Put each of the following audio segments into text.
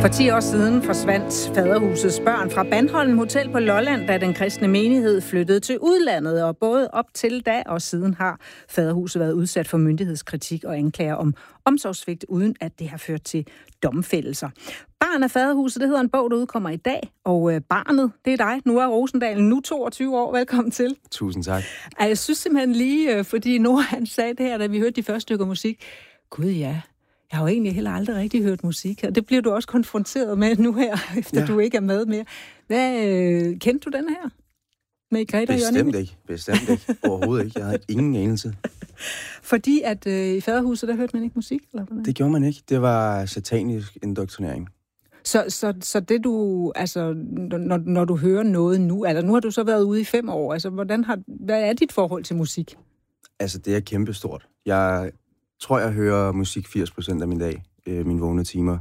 For 10 år siden forsvandt Faderhusets børn fra Bandholm Hotel på Lolland, da den kristne menighed flyttede til udlandet. Og både op til da og siden har Faderhuset været udsat for myndighedskritik og anklager om omsorgssvigt, uden at det har ført til domfældelser. Barn af Faderhuset, det hedder en bog, der udkommer i dag. Og barnet, det er dig, Noah Rosendal, nu 22 år. Velkommen til. Tusind tak. Jeg synes simpelthen lige, fordi Noah han sagde det her, da vi hørte de første stykker musik. Gud ja. Jeg har jo egentlig heller aldrig rigtig hørt musik, og det bliver du også konfronteret med nu her, efter du ikke er med mere. Kendte du den her? Med Greta Bestemt ikke. Overhovedet ikke. Jeg havde ingen anelse. Fordi at i Faderhuset, der hørte man ikke musik? Eller hvordan? Det gjorde man ikke. Det var satanisk indoktrinering. Så det du, altså, når du hører noget nu, altså nu har du så været ude i 5 år, altså hvad er dit forhold til musik? Altså, det er kæmpestort. Jeg tror, jeg hører musik 80% af min dag, mine vågne timer.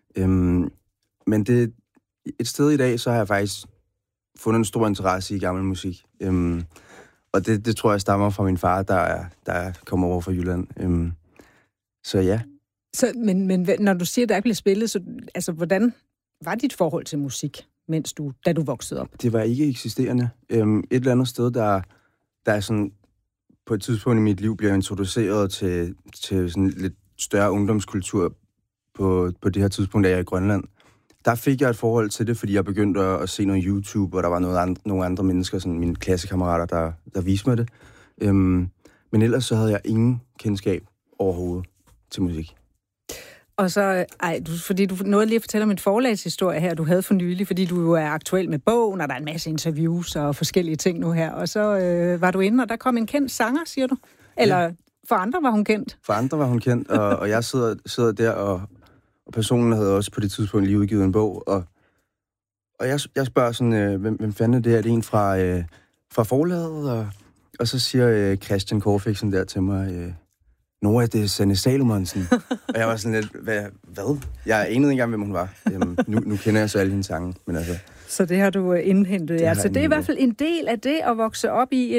Men det, et sted i dag, så har jeg faktisk fundet en stor interesse i gammel musik. Og det tror jeg stammer fra min far, der kommer over fra Jylland. Så ja. Men når du siger, at der bliver spillet, så altså, hvordan var dit forhold til musik, da du voksede op? Det var ikke eksisterende. Et eller andet sted, der er sådan på et tidspunkt i mit liv bliver introduceret til sådan lidt større ungdomskultur på det her tidspunkt, da jeg er i Grønland. Der fik jeg et forhold til det, fordi jeg begyndte at se noget YouTube, og der var nogle andre mennesker, sådan mine klassekammerater, der viste mig det. Men ellers så havde jeg ingen kendskab overhovedet til musik. Og så, fordi du nåede lige at fortælle om en forlagshistorie her, du havde for nylig, fordi du jo er aktuel med bogen, og der er en masse interviews og forskellige ting nu her. Og så var du inde, og der kom en kendt sanger, siger du? Eller ja. For andre var hun kendt? For andre var hun kendt, og jeg sidder der, og personen havde også på det tidspunkt lige udgivet en bog, og jeg spørger sådan, hvem fanden er det? Er det en fra forlaget? Og så siger Christian Corfixen der til mig, Noah, det er Sanne Salomonsen. Og jeg var sådan lidt, hvad? Jeg anede ikke engang, hvem hun var. Nu kender jeg så alle hendes sange, men altså. Så det har du indhentet, ja. Så det er i hvert fald en del af det at vokse op i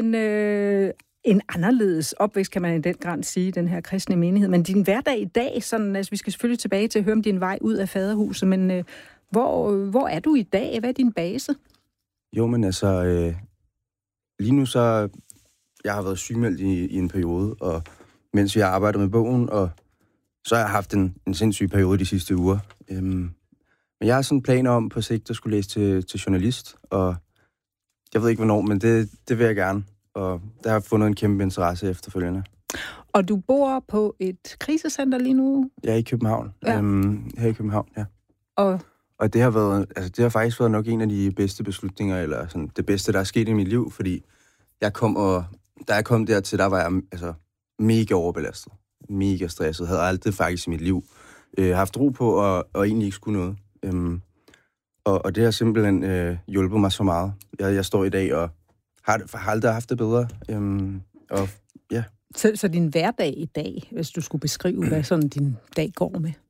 en anderledes opvækst, kan man i den grad sige, den her kristne menighed. Men din hverdag i dag, sådan, altså vi skal selvfølgelig tilbage til at høre om din vej ud af Faderhuset, men hvor er du i dag? Hvad er din base? Jo, men altså, lige nu så, jeg har været sygemeldt i en periode, og mens vi har arbejdet med bogen, og så har jeg haft en sindssyg periode de sidste uger. Men jeg har sådan planer om på sigt at skulle læse til journalist, og jeg ved ikke hvornår, men det vil jeg gerne. Og der har jeg fundet en kæmpe interesse efterfølgende. Og du bor på et krisecenter lige nu? Jeg er i København. Ja. Her i København, ja. Og det har faktisk været nok en af de bedste beslutninger, eller sådan det bedste, der er sket i mit liv, fordi da jeg kom dertil, der var jeg altså mega overbelastet, mega stresset, havde aldrig faktisk i mit liv haft ro på, og egentlig ikke skulle noget. Og det har simpelthen hjulpet mig så meget. Jeg står i dag og har aldrig haft det bedre. Og ja. Så din hverdag i dag, hvis du skulle beskrive, hvad sådan din dag går med?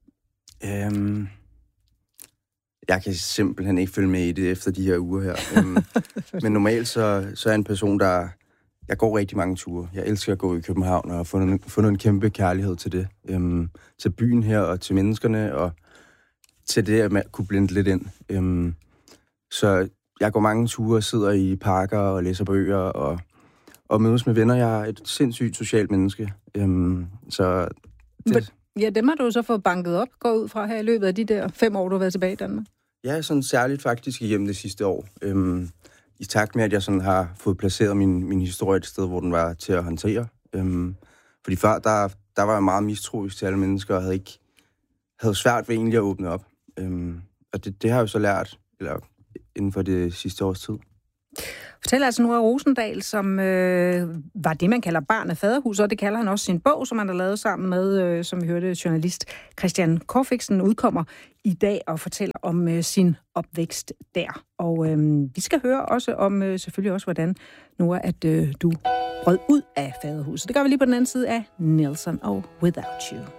Jeg kan simpelthen ikke følge med i det efter de her uger her. Men normalt så er jeg en person, jeg går rigtig mange ture. Jeg elsker at gå i København og har fundet en kæmpe kærlighed til det. Til byen her og til menneskerne og til det, at man kunne blinde lidt ind. Så jeg går mange ture, sidder i parker og læser bøger og mødes med venner. Jeg er et sindssygt socialt menneske. Ja, dem har du så fået banket op, går ud fra her i løbet af de der 5 år, du har været tilbage i Danmark. Ja, sådan særligt faktisk igennem det sidste år. I takt med, at jeg sådan har fået placeret min historie et sted, hvor den var til at håndtere. Fordi før, der var jeg meget mistroisk til alle mennesker, og havde svært ved egentlig at åbne op. Og det har jeg jo så lært inden for det sidste års tid. Fortæller altså Noah Rosendal, som var det, man kalder barn af Faderhuset, og det kalder han også sin bog, som han har lavet sammen med, som vi hørte, journalist Christian Corfixen, udkommer i dag og fortæller om sin opvækst der. Og vi skal høre også om, selvfølgelig også, hvordan, Noah, at du brød ud af Faderhuset. Det gør vi lige på den anden side af Nelson og Without You.